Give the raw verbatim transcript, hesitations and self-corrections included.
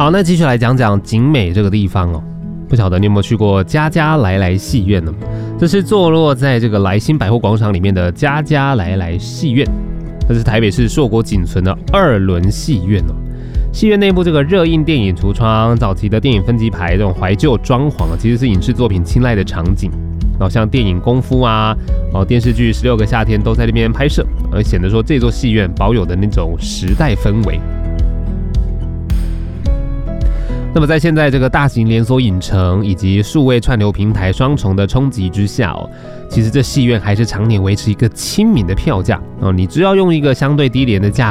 好，那继续来讲讲景美这个地方哦。不晓得你有没有去过家家来来戏院呢？这是坐落在这个来新百货广场里面的家家来来戏院，这是台北市硕果仅存的二轮戏院哦。戏院内部这个热映电影橱窗、早期的电影分级牌这种怀旧装潢啊，其实是影视作品青睐的场景。然后像电影《功夫》啊，哦电视剧《十六个夏天》都在这边拍摄，而显得说这座戏院保有的那种时代氛围。那么在现在这个大型连锁影城以及数位串流平台双重的冲击之下哦，其实这戏院还是常年维持一个亲民的票价哦，你只要用一个相对低廉的价